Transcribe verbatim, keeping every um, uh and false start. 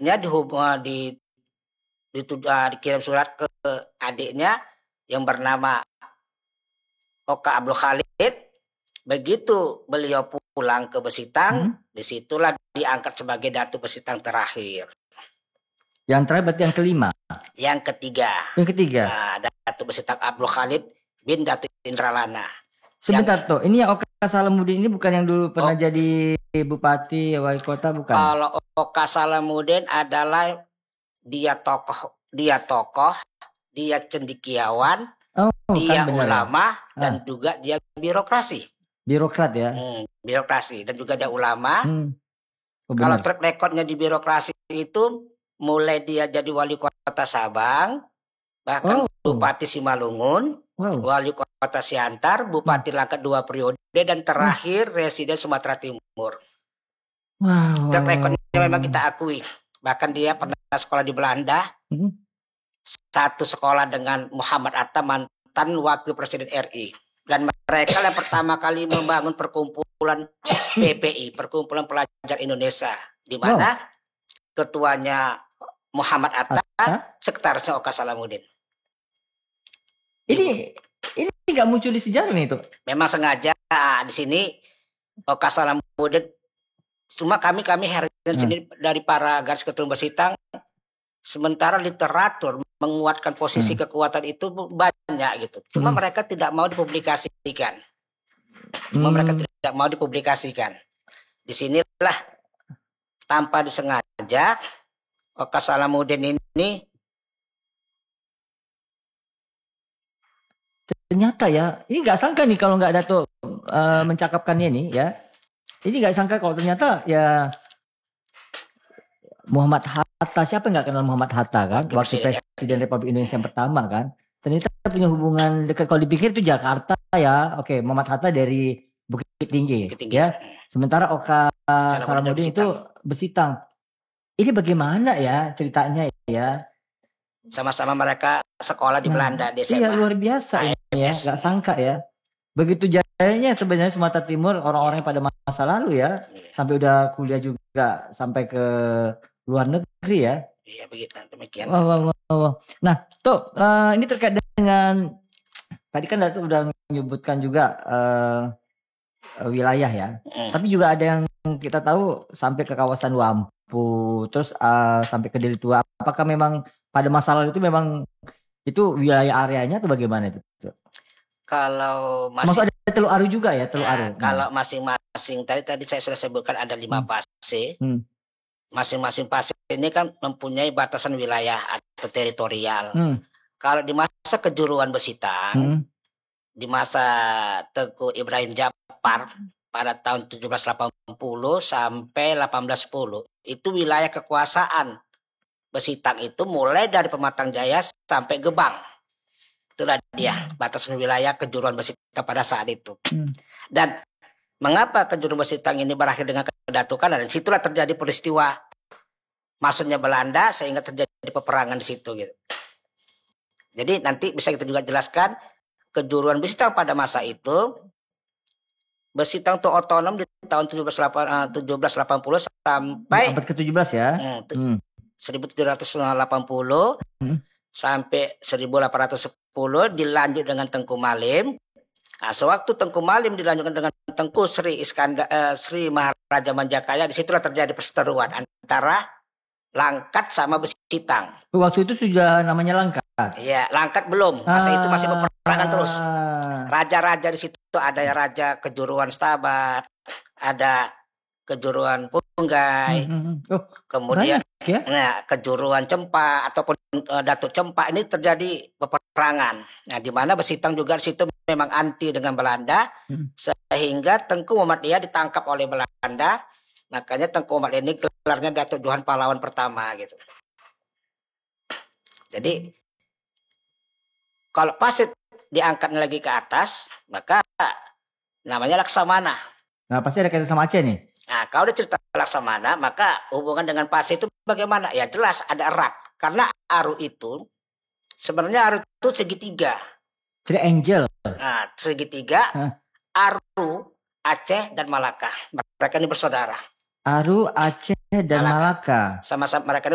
adiknya dihubung di ditud, uh, dikirim surat ke adiknya yang bernama Oka Abdul Khalid. Begitu beliau pulang ke Besitang, hmm. disitulah diangkat sebagai Datu Besitang terakhir. Yang terakhir berarti yang kelima? Yang ketiga. Yang ketiga? Nah, Datu Besitang Abdul Khalid bin Datu Indralana. Sebentar yang, tuh, ini yang Oka Salamuddin ini bukan yang dulu pernah oh, jadi bupati, wali kota, bukan? Kalau Oka Salamuddin adalah dia tokoh, dia tokoh, dia cendekiawan, oh, dia kan ulama, ya? Dan ah. juga dia birokrasi. Birokrat ya? Hmm, birokrasi dan juga dia ulama. Hmm. Oh, kalau track recordnya di birokrasi itu mulai dia jadi wali kota Sabang, bahkan oh. Bupati Simalungun, wow. Wali kota Siantar, Bupati hmm. Langkat dua periode, dan terakhir hmm. Residen Sumatera Timur. Wow. Track recordnya memang kita akui. Bahkan dia pernah sekolah di Belanda, hmm. satu sekolah dengan Muhammad Atta, mantan Wakil Presiden R I. Dan mereka yang pertama kali membangun perkumpulan P P I, Perkumpulan Pelajar Indonesia, di mana oh. ketuanya Muhammad Atta, Atta? Sekretarisnya Oka Salamuddin. Ini ini nggak muncul di sejarah nih itu? Memang sengaja di sini Oka Salamuddin. Cuma kami kami hari hmm. sini dari para garis keturunan Besitang. Sementara literatur menguatkan posisi hmm. kekuatan itu banyak gitu. Cuma hmm. mereka tidak mau dipublikasikan. Cuma hmm. mereka tidak mau dipublikasikan. Di sinilah tanpa disengaja Oka Salamuddin ini ternyata ya, ini nggak sangka nih kalau nggak ada tuh uh, mencakapkannya nih ya. Ini nggak sangka kalau ternyata ya Muhammad Hatta, siapa nggak kenal Muhammad Hatta kan, wakil presiden Republik Indonesia yang pertama kan, ternyata punya hubungan dekat. Kalau dipikir itu Jakarta ya, oke, Muhammad Hatta dari Bukit Tinggi, Bukit Tinggi ya, sementara Oka Salamuddin itu Besitang. Ini bagaimana ya ceritanya ya? Sama-sama mereka sekolah di nah, Belanda, di S M A. Iya, luar biasa ya, nggak sangka ya. Begitu jayanya sebenarnya Sumatera Timur orang-orang pada masa lalu ya, iya. Sampai udah kuliah juga sampai ke luar negeri ya. Iya begitu, demikian. Wow, wow, wow, wow. Nah, tuh uh, ini terkait dengan tadi kan Datuk udah menyebutkan juga uh, wilayah ya. Mm. Tapi juga ada yang kita tahu sampai ke kawasan Wampu, terus uh, sampai ke Deli Tua. Apakah memang pada masa lalu itu memang itu wilayah areanya atau bagaimana itu? Kalau masih Maksud ada Teluk Aru juga ya, Teluk ya, Aru. Kalau masing-masing tadi tadi saya sudah sebutkan ada lima hmm. pase. Hmm. Masing-masing pase ini kan mempunyai batasan wilayah atau teritorial. Hmm. Kalau di masa kejuruan Besitang, hmm. di masa Tengku Ibrahim Japar pada tahun tujuh belas delapan puluh sampai delapan belas sepuluh, itu wilayah kekuasaan Besitang itu mulai dari Pematang Jaya sampai Gebang. Itulah dia batasan wilayah kejuruan Besitang pada saat itu. Hmm. Dan mengapa kejuruan Besitang ini berakhir dengan kedatukan? Dan situlah terjadi peristiwa masuknya Belanda sehingga terjadi peperangan di situ gitu. Jadi nanti bisa kita juga jelaskan kejuruan Besitang pada masa itu. Besitang itu otonom di tahun tujuh belas delapan puluh sampai abad ke tujuh belas ya. Hmm. seribu tujuh ratus delapan puluh hmm. sampai seribu delapan ratus sepuluh dilanjut dengan Tengku Malim. Nah, sewaktu Tengku Malim dilanjutkan dengan Tengku Sri Iskandar eh, Sri Maharaja Manjakaya, disitulah terjadi perseteruan antara Langkat sama Besitang. Waktu itu sudah namanya Langkat. Iya, Langkat belum. Masa ah, itu masih peperangan ah, terus. Raja-raja di situ ada Raja Kejuruan Stabat, ada Kejuruan Punggai, hmm, oh, kemudian ya? Nah, Kejuruan Cempa ataupun uh, Datuk Cempa ini terjadi peperangan. Nah, di mana Besitang juga di situ memang anti dengan Belanda, hmm. sehingga Tengku Muhammadiyah ditangkap oleh Belanda. Makanya Tengku Muhammadiyah ini gelarnya Datuk Johan Pahlawan pertama gitu. Jadi kalau Pasit diangkat lagi ke atas, maka namanya Laksamana. Nah, pasti ada kaitan sama Aceh nih. Nah, kalau cerita Laksamana, maka hubungan dengan Pasit itu bagaimana? Ya jelas ada erat. Karena Aru itu, sebenarnya Aru itu segitiga. Triangle. Nah, segitiga, huh? Aru, Aceh, dan Malaka. Mereka ini bersaudara. Aru, Aceh, dan Malaka. Sama-sama mereka ini